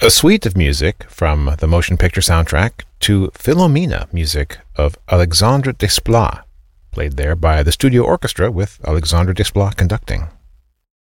a suite of music from the motion picture soundtrack to Philomena, music of Alexandre Desplat, played there by the studio orchestra with Alexandre Desplat conducting.